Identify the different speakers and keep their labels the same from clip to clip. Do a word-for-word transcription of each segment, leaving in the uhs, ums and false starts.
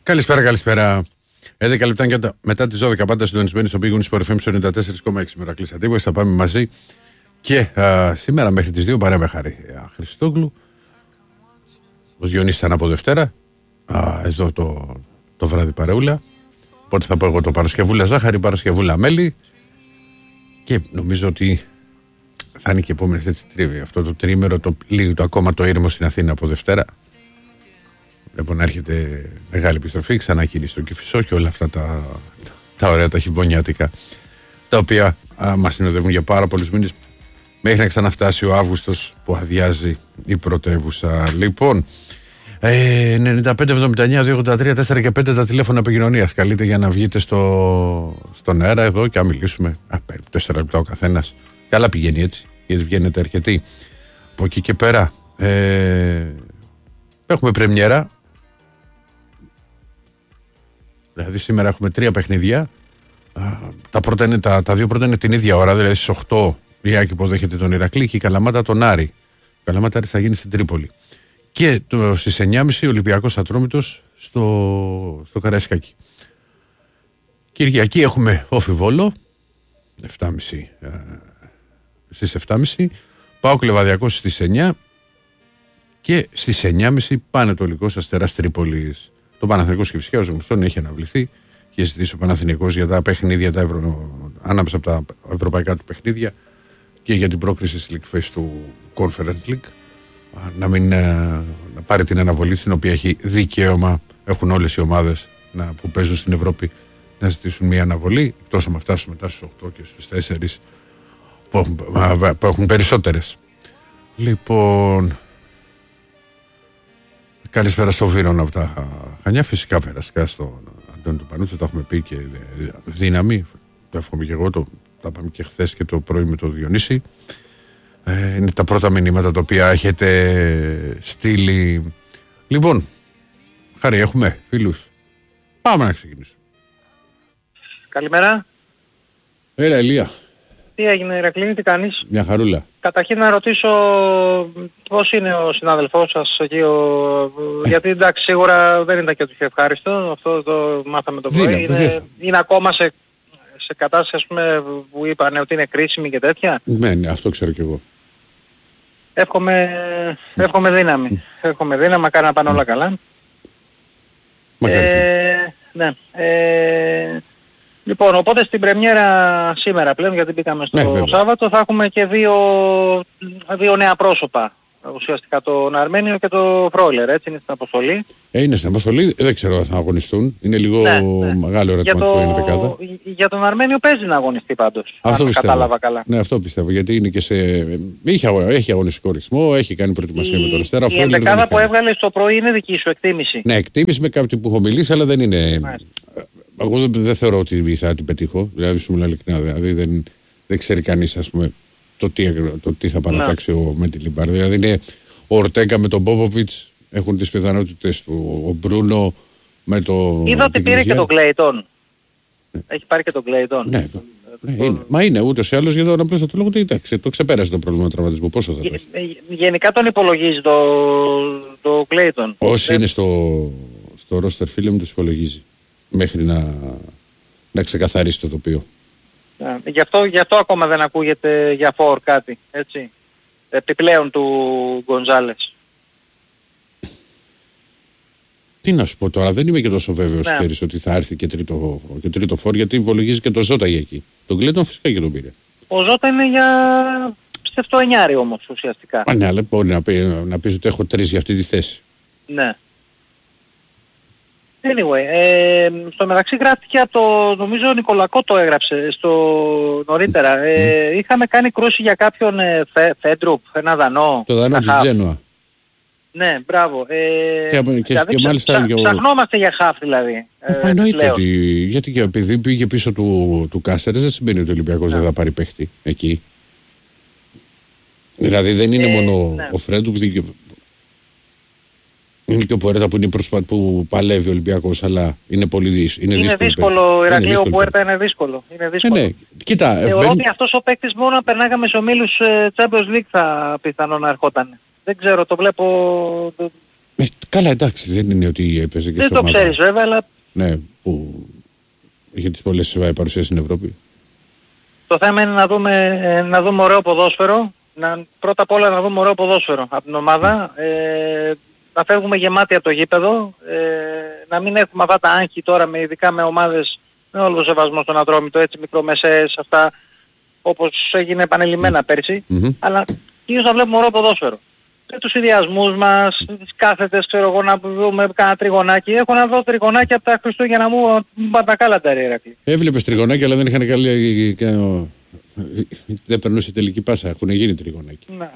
Speaker 1: Καλησπέρα, καλησπέρα. έντεκα λεπτά και τα... μετά τις δώδεκα πάντα συντονισμένοι στο Big Win Sport εφ εμ ενενήντα τέσσερα κόμμα έξι Μερακλής Αντίπος. Θα πάμε μαζί και α, σήμερα μέχρι τις δύο παρέα με Χαρή Χριστόγλου. Ο Διονύσης ήταν από Δευτέρα. Α, εδώ το, το βράδυ παρεούλα. Οπότε θα πω εγώ το Παρασκευούλα ζάχαρη, Παρασκευούλα μέλι. Και νομίζω ότι θα είναι και επόμενη έτσι τρίβη. Αυτό το τρίμερο, το, λίγο το ακόμα το ήρεμο στην Αθήνα από Δευτέρα. Βλέπω να έρχεται μεγάλη επιστροφή, ξανά κίνηση στο Κηφισό και όλα αυτά τα, τα ωραία τα χειμωνιάτικα, τα οποία α, μας συνοδεύουν για πάρα πολλούς μήνες μέχρι να ξαναφτάσει ο Αύγουστος που αδειάζει η πρωτεύουσα. Λοιπόν, ε, ενενήντα πέντε εβδομήντα εννιά διακόσια ογδόντα τρία τέσσερα και πέντε τα τηλέφωνα επικοινωνίας. Καλείτε για να βγείτε στο, στον αέρα εδώ και να μιλήσουμε. Α, περίπου τέσσερα λεπτά ο καθένας. Καλά πηγαίνει έτσι, γιατί βγαίνετε αρκετοί. Από εκεί και πέρα ε, έχουμε πρεμιέρα. Δηλαδή σήμερα έχουμε τρία παιχνίδια. Τα, πρώτα είναι, τα, τα δύο πρώτα είναι την ίδια ώρα, δηλαδή στις οκτώ η Άκη υποδέχεται τον Ηρακλή και η Καλαμάτα τον Άρη. Η Καλαμάτα θα γίνει στην Τρίπολη. Και το, στις εννιά και μισή ο Ολυμπιακός Ατρόμητος στο, στο Καραϊσκάκι. Κυριακή έχουμε Όφι Βόλο επτά και μισή, ε, στις επτά και μισή. ΠΑΟΚ Λεβαδιακός στις εννιά και στις εννιά και μισή Πανετολικός Αστέρας Τρίπολης. Το Παναθηναϊκός και φυσικά ο Ζωνιστών έχει αναβληθεί και ζητήσει ο Παναθηναϊκός για τα παιχνίδια, τα ευρω... ανάμεσα από τα ευρωπαϊκά του παιχνίδια και για την πρόκριση στη League Phase του Conference League να μην να πάρει την αναβολή στην οποία έχει δικαίωμα, έχουν όλες οι ομάδες να, που παίζουν στην Ευρώπη να ζητήσουν μια αναβολή, εκτός άμα φτάσουν μετά στους οκτώ και στους τέσσερα που έχουν, που έχουν περισσότερες. Λοιπόν, καλησπέρα στο Βίρον από τα Χανιά. Φυσικά περαστικά στον Αντώνη του Πανούτσο, το έχουμε πει και δύναμη. Το εύχομαι και εγώ, το τα πάμε και χθες και το πρωί με τον Διονύση. Ε, είναι τα πρώτα μηνύματα τα οποία έχετε στείλει. Λοιπόν, Χαρή, έχουμε φίλους. Πάμε να ξεκινήσουμε.
Speaker 2: Καλημέρα.
Speaker 1: Έλα, Ηλία.
Speaker 2: Τι έγινε, Ηρακλή, τι κάνεις?
Speaker 1: Μια χαρούλα.
Speaker 2: Καταρχήν να ρωτήσω πώς είναι ο συνάδελφός σας εκεί, ο... γιατί εντάξει σίγουρα δεν ήταν και του ευχάριστο, αυτό το μάθαμε το πρωί. Είναι, είναι ακόμα σε, σε κατάσταση, ας πούμε, που είπαν ότι είναι κρίσιμη και τέτοια.
Speaker 1: Ναι, ναι, αυτό ξέρω κι εγώ.
Speaker 2: Εύχομαι, εύχομαι δύναμη. Εύχομαι δύναμη, μακάρι να πάνε όλα καλά. Ε, ναι. Ε, Λοιπόν, οπότε στην πρεμιέρα σήμερα πλέον, γιατί μπήκαμε στο ναι, Σάββατο, θα έχουμε και δύο, δύο νέα πρόσωπα. Ουσιαστικά τον Αρμένιο και το Φρόιλερ, έτσι είναι στην αποστολή.
Speaker 1: Ε, είναι στην αποστολή, δεν ξέρω αν θα αγωνιστούν. Είναι λίγο ναι, ναι. μεγάλο ερωτηματικό είναι δεκάδα.
Speaker 2: Για τον Αρμένιο παίζει να αγωνιστεί πάντως.
Speaker 1: Αυτό
Speaker 2: αν
Speaker 1: πιστεύω.
Speaker 2: Κατάλαβα καλά.
Speaker 1: Ναι, αυτό πιστεύω. Γιατί είναι και σε... έχει, έχει αγωνιστικό ρυθμό, έχει κάνει προετοιμασία
Speaker 2: η...
Speaker 1: με τον Αστέρα.
Speaker 2: Η δεκάδα που έβγαλε στο πρωί είναι δική σου εκτίμηση.
Speaker 1: Ναι, εκτίμηση με κάποιον που έχω μιλήσει, αλλά δεν είναι. Εγώ δεν, δεν θεωρώ ότι θα την πετύχω. Δηλαδή, σου μιλάω ειλικρινά. Δηλαδή, δεν, δεν ξέρει κανείς, ας πούμε, το τι, το τι θα παρατάξει ο Μέντιλιμπαρ. Δηλαδή, είναι ο Ορτέγκα με τον Πόποβιτς, έχουν τις πιθανότητες του. Ο Μπρούνο με το.
Speaker 2: Είδα ότι πήρε και τον Κλέιτον. Ναι. Έχει πάρει και τον Κλέιτον.
Speaker 1: Ναι, το, ναι το... είναι. Μα είναι ούτως ή άλλως για τον απλώς θα το λόγο ότι εντάξει, το ξεπέρασε το πρόβλημα του τραυματισμού. Πόσο θα το έχει.
Speaker 2: Γενικά τον υπολογίζει το, το Κλέιτον.
Speaker 1: Όσοι είναι στο, στο roster, φίλε μου, τους υπολογίζει. Μέχρι να, να ξεκαθαρίσει το τοπίο.
Speaker 2: Yeah, γι, αυτό, γι' αυτό ακόμα δεν ακούγεται για φορ κάτι, έτσι, επιπλέον του Γκονζάλες.
Speaker 1: Τι να σου πω τώρα, δεν είμαι και τόσο βέβαιος yeah. ξέρεις, ότι θα έρθει και τρίτο, και τρίτο φορ, γιατί υπολογίζει και το Ζώτα για εκεί. Τον Κλέτον φυσικά και τον πήρε.
Speaker 2: Ο Ζώτα είναι για ψευτό εννιάρι όμως ουσιαστικά.
Speaker 1: Α, ναι, αλλά μπορεί να, πει, να πεις ότι έχω τρεις για αυτή τη θέση.
Speaker 2: Ναι. Anyway, ε, στο μεταξύ γράφτηκε από το, νομίζω ο Νικολακό το έγραψε στο νωρίτερα. Ε, mm. Είχαμε κάνει κρούση για κάποιον ε, Φε, Φέντρουπ, ένα Δανό.
Speaker 1: Το Δανό της Τζένοα.
Speaker 2: Ναι, μπράβο. Ε,
Speaker 1: και, και,
Speaker 2: δηλαδή,
Speaker 1: και μάλιστα
Speaker 2: ψα, ο... ψαχνόμαστε για χαφ δηλαδή.
Speaker 1: Ε, εννοείται ότι, γιατί και επειδή πήγε πίσω του, του Κάσερες δεν σημαίνει ότι ο Ολυμπιακός δεν θα πάρει παίχτη εκεί. Δηλαδή δεν είναι ε, μόνο ναι. ο Φρέντρουπ. Είναι και ο Πουέρτα που, είναι προσπα... που παλεύει ο Ολυμπιακός, αλλά είναι πολύ δύσκολο. Είναι,
Speaker 2: είναι δύσκολο, Ηρακλή, ο Πουέρτα είναι δύσκολο. Είναι δύσκολο.
Speaker 1: Ε, ναι. Κοίτα,
Speaker 2: Θεωρώ
Speaker 1: μπαίνει...
Speaker 2: ότι αυτός ο παίκτης μόνο να περνάγαμε στους ομίλους Champions League θα πιθανόν να ερχόταν. Δεν ξέρω, το βλέπω, το,
Speaker 1: Ε, καλά, εντάξει, δεν είναι ότι έπαιζε και
Speaker 2: δεν το ξέρεις βέβαια, αλλά...
Speaker 1: Ναι, που είχε τις πολλές παρουσίες στην Ευρώπη.
Speaker 2: Το θέμα είναι να δούμε, να δούμε ωραίο ποδόσφαιρο. Να, πρώτα απ' όλα να δούμε ωραίο ποδόσφαιρο από την ομάδα. Ε, να φεύγουμε γεμάτοι από το γήπεδο. Ε, να μην έχουμε αυτά τα άγχη τώρα, με, ειδικά με ομάδες, με όλο το σεβασμό στον Ατρόμητο, έτσι μικρομεσαίες, αυτά όπως έγινε επανειλημμένα mm. πέρσι. Mm-hmm. Αλλά κυρίως να βλέπουμε ωραίο ποδόσφαιρο. Με τους ιδιασμούς μας, τις κάθετες, ξέρω εγώ, να δούμε κάνα τριγωνάκι. Έχω να δω τριγωνάκι από τα Χριστούγεννα μου, μου πάνε τα κάλατα ρε Ηρακλή.
Speaker 1: Έβλεπες τριγωνάκι, αλλά δεν είχαν καλή... δεν περνούσε τελική πάσα, έχουν γίνει τριγωνάκι.
Speaker 2: Ναι.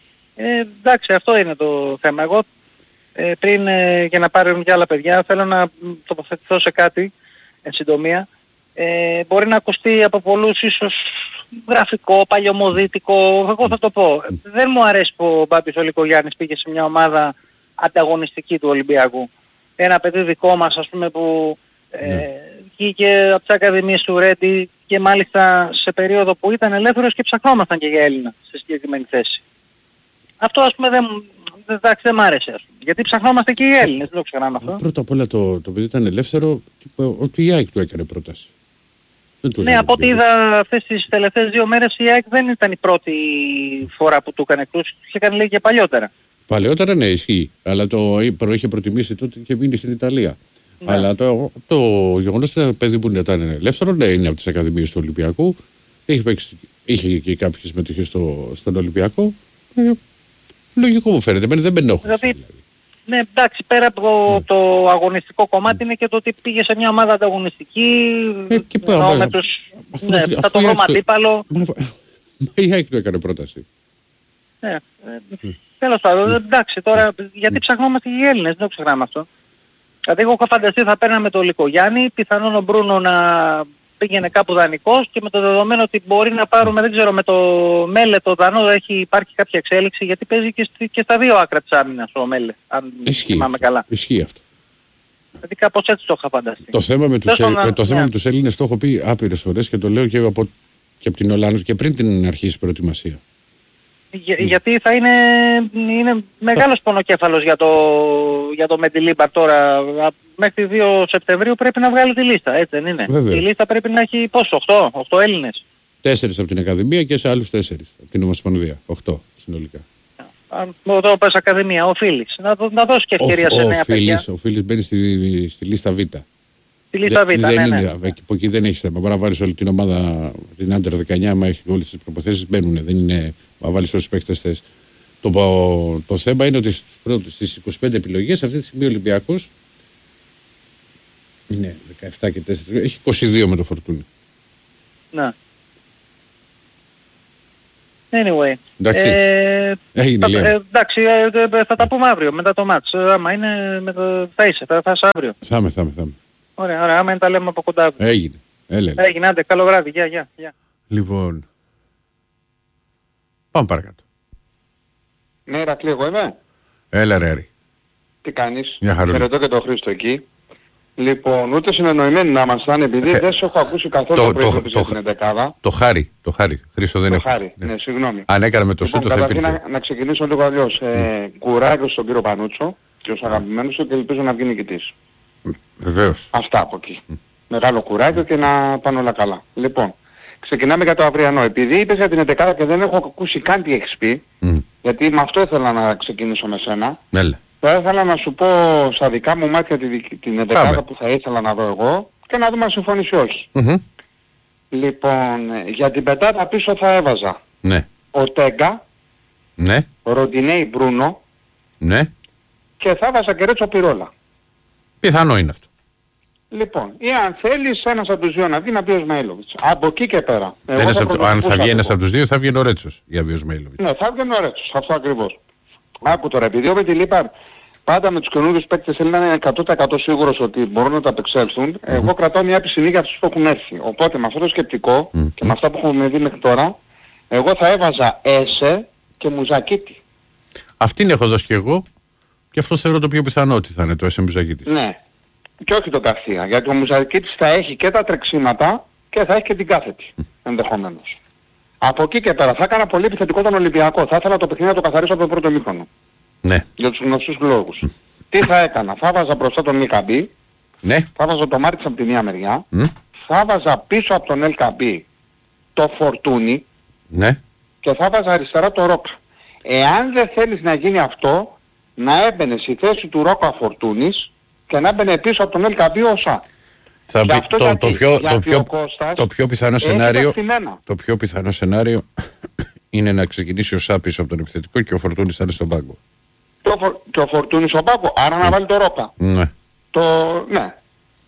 Speaker 2: Ε, εντάξει, αυτό είναι το θέμα. Εγώ ε, πριν ε, για να πάρουν και άλλα παιδιά, θέλω να τοποθετηθώ σε κάτι, εν συντομία. Ε, μπορεί να ακουστεί από πολλούς ίσως γραφικό, παλιωμοδίτικο, εγώ θα το πω. Δεν μου αρέσει που ο Μπάμπης ο Λικογιάννης πήγε σε μια ομάδα ανταγωνιστική του Ολυμπιακού. Ένα παιδί δικό μας, ας πούμε, που ε, βγήκε από τις ακαδημίες του Ρέντι και μάλιστα σε περίοδο που ήταν ελεύθερος και ψαχνόμασταν και για Έλληνα σε συγκεκριμένη θέση. Αυτό, ας πούμε, δεν, δεν, δεν μ' άρεσε, ας πούμε. Γιατί ψαχνόμαστε και οι Έλληνες, δεν το ξεχνάμε αυτό.
Speaker 1: Πρώτα απ' όλα το, το παιδί ήταν ελεύθερο, ότι η ΑΕΚ του έκανε πρόταση.
Speaker 2: Ναι, από ό,τι είδα αυτές τις τελευταίες δύο μέρες, η ΑΕΚ δεν ήταν η πρώτη φορά που του έκανε εκτός, του είχε κάνει λέει και παλιότερα.
Speaker 1: Παλαιότερα ναι, ισχύει, αλλά το είχε προτιμήσει τότε και μείνει στην Ιταλία. Ναι. Αλλά το, το γεγονός ότι ένα παιδί που ήταν ελεύθερο, ναι, είναι από τις ακαδημίες του Ολυμπιακού, είχε, παίξει, είχε και κάποιες συμμετοχές στο, στον Ολυμπιακό. Ε, λογικό μου φαίνεται, δεν με ενόχλησε. Δηλαδή, δηλαδή.
Speaker 2: Ναι, εντάξει, πέρα από ναι. το αγωνιστικό κομμάτι ναι. είναι και το ότι πήγε σε μια ομάδα ανταγωνιστική, ε, και πέρα, με τους... Αυτό, ναι, αυτό, θα το βρούμε αντίπαλο.
Speaker 1: Μα η ΑΕΚ του έκανε πρόταση.
Speaker 2: Ναι, ε, mm. τέλος πάντων, mm. εντάξει, τώρα, γιατί mm. ψαχνόμαστε οι Έλληνες, δεν το ξεχνάμε αυτό. Δηλαδή εγώ είχα φανταστεί θα παίρναμε το Λικογιάννη, πιθανόν ο Μπρούνο να πήγαινε κάπου δανεικός και με το δεδομένο ότι μπορεί να πάρουμε, δεν ξέρω, με το Μέλε το Δανό έχει υπάρχει κάποια εξέλιξη γιατί παίζει και, στη, και στα δύο άκρα της άμυνας ο Μέλε, αν θυμάμαι καλά.
Speaker 1: Ισχύει αυτό.
Speaker 2: Δηλαδή κάπως έτσι το είχα φανταστεί.
Speaker 1: Το θέμα με τους, να... το θέμα yeah. με τους Έλληνες το έχω πει άπειρες φορές και το λέω και από, και από την Ολλανδία και πριν την αρχίσει η προετοιμασία.
Speaker 2: Για, mm. Γιατί θα είναι, είναι μεγάλος πονοκέφαλος για το, για το Μεντιλίμπαρ τώρα. Μέχρι δύο Σεπτεμβρίου πρέπει να βγάλει τη λίστα, έτσι δεν είναι? Βεβαίως. Η λίστα πρέπει να έχει πόσο, οκτώ, οκτώ Έλληνες. Τέσσερις
Speaker 1: από την Ακαδημία και σε άλλους τέσσερις από την Ομοσπονδία, οκτώ συνολικά.
Speaker 2: Εδώ πας Ακαδημία, ο Φίλης, να, να δώσει και ευκαιρία ο, σε νέα παιδιά.
Speaker 1: Ο Φίλης μπαίνει στη, στη λίστα Β.
Speaker 2: Στη λίστα Β,
Speaker 1: Δε,
Speaker 2: ναι,
Speaker 1: δεν
Speaker 2: ναι.
Speaker 1: Είναι, από εκεί δεν έχει θέμα. Μπορεί να βάλεις όλη την ομάδα, την Άντερ δεκαεννιά, άμα έχει όλες τις προποθέσεις μπαίνουν. Δεν είναι να βάλεις όσους παίκτες θες. Το, το θέμα είναι ότι στους πρώτους, στις είκοσι πέντε επιλογές αυτή τη στιγμή ο Ολυμπιακός είναι δεκαεπτά και τέσσερα, έχει είκοσι δύο με το Φορτούνι.
Speaker 2: Να. Anyway.
Speaker 1: Εντάξει,
Speaker 2: ε,
Speaker 1: έγινε,
Speaker 2: θα, ε, εντάξει ε, θα τα πούμε αύριο μετά το μάτς. Άμα είναι, με το, θα είσαι, θα, θα είσαι αύριο.
Speaker 1: Θα είμαι, θα είμαι, θα είμαι.
Speaker 2: Ωραία, ωραία, άμα είναι τα λέμε από κοντά.
Speaker 1: Έγινε, έλεγε.
Speaker 2: Έγινε, άντε, καλό βράδυ, γεια, γεια, γεια.
Speaker 1: Λοιπόν, πάμε παρακάτω.
Speaker 3: Ναι, Ηρακλή, εγώ είμαι.
Speaker 1: Έλα ρε Άρη.
Speaker 3: Τι κάνεις?
Speaker 1: Μια χαρούλα.
Speaker 3: Χαιρετώ και τον Χρήστο εκεί. Λοιπόν, ούτε συνεννοημένοι να ήμασταν, επειδή ε, δεν σε έχω ακούσει καθόλου το, το, το, το, την εντεκάδα.
Speaker 1: Το χάρη, το χάρη. Χρήστο δεν
Speaker 3: το
Speaker 1: έχω.
Speaker 3: Το χάρη, ναι, ναι, συγγνώμη.
Speaker 1: Αν έκανα με το λοιπόν, σούτο θα υπήρχε.
Speaker 3: Να, να ξεκινήσω λίγο αλλιώς. Mm. Ε, κουράγιο στον κύριο Πανούτσο και ως αγαπημένος του και ελπίζω να βγει νικητής.
Speaker 1: Mm. Βεβαίως.
Speaker 3: Αυτά από εκεί. Mm. Μεγάλο κουράγιο και να πάνε όλα καλά. Λοιπόν, ξεκινάμε για το αυριανό. Επειδή είπες για την εντεκάδα και δεν έχω ακούσει καν τι έχεις πει, mm. γιατί με αυτό ήθελα να ξεκινήσω με σένα.
Speaker 1: Έλα.
Speaker 3: Θα ήθελα να σου πω στα δικά μου μάτια την, την εντεκάδα που θα ήθελα να δω εγώ και να δούμε αν συμφωνείς ή όχι.
Speaker 1: Mm-hmm.
Speaker 3: Λοιπόν, για την πεντάδα πίσω θα έβαζα
Speaker 1: ναι.
Speaker 3: ο Τέγκα,
Speaker 1: ναι.
Speaker 3: Ροντινέι Μπρούνο
Speaker 1: ναι.
Speaker 3: και θα έβαζα και Ρέτσο Πιρόλα.
Speaker 1: Πιθανό είναι αυτό.
Speaker 3: Λοιπόν, ή αν θέλεις ένας από τους δύο να βγει να πει ο Σμαΐλοβιτς. Από εκεί και πέρα.
Speaker 1: Ένας θα από, αν θα βγει ένας από τους δύο θα βγει ο Ρέτσος για ο Σμαΐλοβιτς.
Speaker 3: Ναι, θα βγει ο Ρέτσος, αυτό ακριβώς. Άκου τώρα, επειδή ο Μεντιλίμπαρ πάντα με τους καινούριους παίκτες θέλει να είναι εκατό τοις εκατό σίγουρος ότι μπορούν να τα απεξέλθουν. Mm-hmm. Εγώ κρατάω μια πισινή για αυτούς που έχουν έρθει. Οπότε με αυτό το σκεπτικό mm-hmm. και με αυτά που έχουμε δει μέχρι τώρα, εγώ θα έβαζα Έσε και Μουζακίτη.
Speaker 1: Αυτήν έχω δώσει και εγώ και αυτό θεωρώ το πιο πιθανό ότι θα είναι το Έσε Μουζακίτη.
Speaker 3: Ναι. Και όχι τον Καρθία. Γιατί ο Μουζακίτης θα έχει και τα τρεξίματα και θα έχει και την κάθετη. Mm. Ενδεχομένως. Από εκεί και πέρα θα έκανα πολύ επιθετικό τον Ολυμπιακό. Θα ήθελα το παιχνίδι να το καθαρίσω από το πρώτο ημίχρονο.
Speaker 1: Ναι.
Speaker 3: Για τους γνωστούς λόγους. τι θα έκανα. Θα βάζα μπροστά τον Μικαμπή,
Speaker 1: Ναι.
Speaker 3: θα βάζα τον Μάρτιτς από τη μία μεριά,
Speaker 1: Mm.
Speaker 3: θα βάζα πίσω από τον Ελκαμπή το Φορτούνι
Speaker 1: Ναι.
Speaker 3: και θα βάζα αριστερά το Ρόκα. Εάν δεν θέλεις να γίνει αυτό, να έμπαινε στη θέση του Ρόκα Φορτούνης και να έμπαινε πίσω από τον Ελκαμπή ο Σά.
Speaker 1: Θα
Speaker 3: Και
Speaker 1: πει,
Speaker 3: αυτό
Speaker 1: το,
Speaker 3: γιατί,
Speaker 1: το, πιο,
Speaker 3: γιατί
Speaker 1: το, πιο,
Speaker 3: ο Κώστας
Speaker 1: το πιο πιθανό
Speaker 3: έχει
Speaker 1: σενάριο
Speaker 3: τα στημένα.
Speaker 1: το πιο πιθανό σενάριο είναι να ξεκινήσει ο Σά πίσω από τον επιθετικό και ο Φορτούνης θα είναι στον πάγκο.
Speaker 3: Και ο, Φορ, και ο Φορτούνης στον πάγκο, άρα να βάλει το Ρόκα.
Speaker 1: Ναι.
Speaker 3: Το, ναι.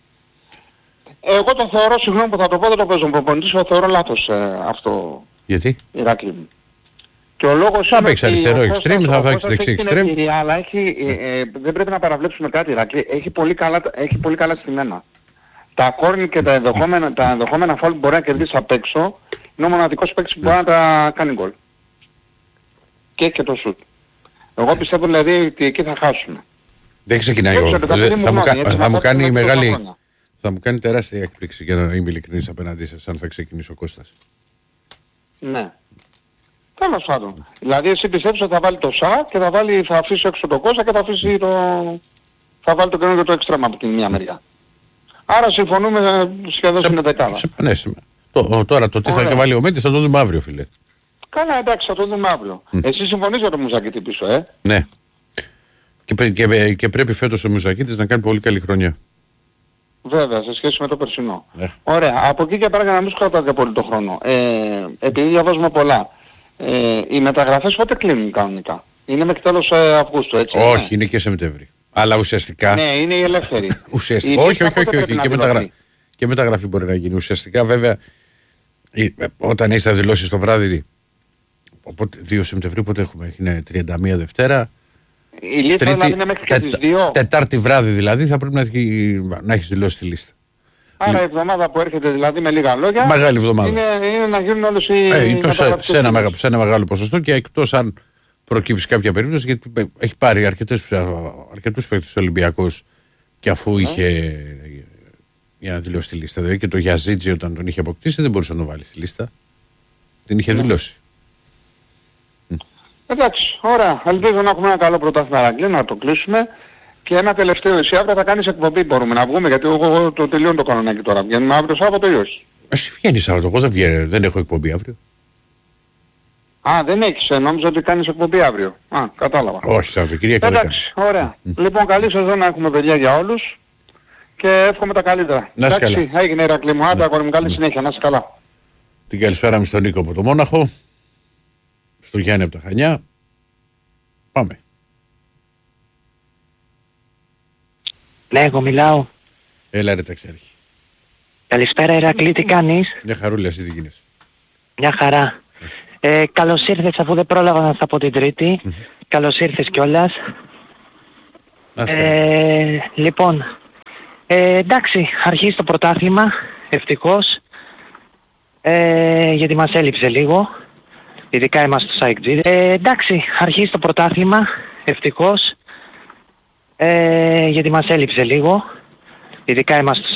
Speaker 3: Εγώ το θεωρώ, συγγνώμη που θα το πω, δεν το παίζω προπονητής, το θεωρώ λάθος ε, αυτό,
Speaker 1: Γιατί?
Speaker 3: Ηράκλειο μου. Και ο λόγος
Speaker 1: Θα
Speaker 3: είναι
Speaker 1: παίξει
Speaker 3: ότι
Speaker 1: αριστερό
Speaker 3: ο
Speaker 1: extreme,
Speaker 3: Κώστας-
Speaker 1: θα
Speaker 3: ο
Speaker 1: παίξει
Speaker 3: Κώστας
Speaker 1: δεξί
Speaker 3: έχει την
Speaker 1: extreme.
Speaker 3: εμπειρία, αλλά έχει, ε, ε, δεν πρέπει να παραβλέψουμε κάτι, Ηράκλειο. Έχει πολύ καλά, έχει πολύ καλά στημένα. Τα κόρνη και τα ενδεχόμενα, τα ενδεχόμενα φάουλ που μπορεί να κερδίσει απ' έξω, είναι ο μοναδικός παίκτης που μπορεί να τα κάνει γκολ. Και έχει και το σουτ. Εγώ πιστεύω δηλαδή ότι εκεί θα χάσουμε.
Speaker 1: Δεν ξεκινάει
Speaker 3: Δεν
Speaker 1: εγώ.
Speaker 3: ξέρω, τα
Speaker 1: Δεν-
Speaker 3: παιδί
Speaker 1: Θα
Speaker 3: μου
Speaker 1: μου, κα-
Speaker 3: γνώμη, έτσι,
Speaker 1: θα
Speaker 3: να
Speaker 1: μου
Speaker 3: πάω
Speaker 1: κάνει
Speaker 3: στην τόσα
Speaker 1: μεγάλη.
Speaker 3: χρόνια.
Speaker 1: Θα μου κάνει τεράστια έκπληξη για να είμαι ειλικρινής απέναντί σας αν θα ξεκινήσει ο Κώστας.
Speaker 3: Ναι. Τέλος πάντων. Δηλαδή εσύ πιστεύεις ότι θα βάλει το Σα και θα, βάλει, θα αφήσει έξω το Κώστα και θα αφήσει το... θα βάλει το καινούργιο το εξτρέμα από την μία μεριά. Άρα συμφωνούμε σχεδόν στην δεκάδα.
Speaker 1: Σε πανέσαι. Το, τώρα το τι θα
Speaker 3: Ωραία.
Speaker 1: και βάλει ο Μέντης θα το δούμε αύριο, φίλε.
Speaker 3: Καλά, εντάξει, θα το δούμε αύριο. Εσύ συμφωνείς για το Μουζακίτη πίσω, ε?
Speaker 1: Ναι. Και, πρέ- και, και πρέπει φέτος ο Μουζακίτης να κάνει πολύ καλή χρονιά.
Speaker 3: Βέβαια, σε σχέση με το περσινό.
Speaker 1: Ναι.
Speaker 3: Ωραία. Από εκεί και πέρα για να μην σου κρατάτε πολύ το χρόνο. Ε, επειδή διαβάζουμε πολλά, ε, οι μεταγραφές πότε κλείνουν κανονικά? Είναι μέχρι τέλος ε, Αυγούστου, έτσι?
Speaker 1: Όχι,
Speaker 3: Ναι.
Speaker 1: είναι και Σεπτέμβρη. Αλλά ουσιαστικά.
Speaker 3: Ναι, είναι η ελεύθερη.
Speaker 1: ουσιαστικά
Speaker 3: Η
Speaker 1: όχι,
Speaker 3: λίστα
Speaker 1: όχι, όχι,
Speaker 3: πότε
Speaker 1: όχι,
Speaker 3: πρέπει
Speaker 1: Και,
Speaker 3: να
Speaker 1: μεταγρα...
Speaker 3: δηλωθεί?
Speaker 1: και μεταγραφή μπορεί να γίνει. Ουσιαστικά βέβαια ε, όταν έχεις θα δηλώσεις το βράδυ. Οπότε, δύο Σεπτεμβρίου πότε έχουμε? Είναι τριάντα μία Δευτέρα.
Speaker 3: Η λίστα δηλαδή είναι μέχρι και τις δύο.
Speaker 1: Τετάρτη βράδυ δηλαδή θα πρέπει να, έχει, να έχεις δηλώσει τη λίστα.
Speaker 3: Άρα η εβδομάδα που έρχεται δηλαδή με λίγα λόγια
Speaker 1: Μεγάλη εβδομάδα.
Speaker 3: είναι, είναι να γίνουν όλες οι
Speaker 1: Ε, το σε,
Speaker 3: μεταγραφικές
Speaker 1: σε, ένα,
Speaker 3: κινήσεις.
Speaker 1: μεγα- σε ένα μεγάλο ποσοστό και εκτός αν προκύψει κάποια περίπτωση, γιατί έχει πάρει αρκετές, αρκετούς παίκτες Ολυμπιακός και αφού είχε για να δηλώσει τη λίστα. Δηλαδή και το Γιαζίτζι όταν τον είχε αποκτήσει δεν μπορούσε να τον βάλει στη λίστα. Την είχε δηλώσει.
Speaker 3: Εντάξει, ωραία. Ελπίζω να έχουμε ένα καλό πρωτάθλημα Ηρακλή, να το κλείσουμε. Και ένα τελευταίο, εσύ αύριο θα κάνεις εκπομπή, μπορούμε να βγούμε, γιατί εγώ, εγώ το τελειώνω το κανονάκι τώρα. Βγαίνουμε αύριο Σάββατο ή όχι?
Speaker 1: Εσύ βγαίνει Σάββατο, εγώ δεν, βγαίνω, δεν έχω εκπομπή αύριο.
Speaker 3: Α, δεν έχεις, ε, νόμιζα ότι κάνεις εκπομπή αύριο. Α, κατάλαβα.
Speaker 1: Όχι, Σάββατο, κυρία και
Speaker 3: Εντάξει, ωραία. Λοιπόν, καλή σεζόν να έχουμε, παιδιά, για όλους. Και εύχομαι τα καλύτερα.
Speaker 1: Να είσαι
Speaker 3: Εντάξει, έγινε Ηρακλή μου. Άντε, αγόρι μου, καλή συνέχεια, να είσαι καλά.
Speaker 1: Την καλησπέρα μου στον Νίκο από το Μόναχο, στο Γιάννη από τα Χανιά. Πάμε.
Speaker 4: Ναι, εγώ μιλάω.
Speaker 1: Έλα ρε ταξιάρχη.
Speaker 4: Καλησπέρα Ηρακλή, τι κάνεις?
Speaker 1: Μια χαρούλα, εσύ τι γίνεσαι?
Speaker 4: Μια χαρά. Ε, καλώς ήρθες, αφού δεν πρόλαβα να στα πω την Τρίτη. Καλώς ήρθες κιόλας.
Speaker 1: Να είσαι καλά.
Speaker 4: Ε, λοιπόν, ε, εντάξει, αρχίζει το πρωτάθλημα, ευτυχώς. Ε, γιατί μας έλειψε λίγο. Ειδικά εμάς στο ΣΑΙΚΤΖΙ. Ε, εντάξει, αρχίζει το πρωτάθλημα, ευτυχώς. Ε, γιατί μας έλειψε λίγο. Ειδικά εμάς στο